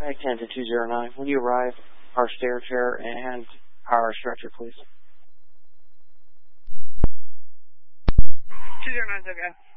Bag 10 to 209. When you arrive, our stair chair and our stretcher, please. 209 is okay.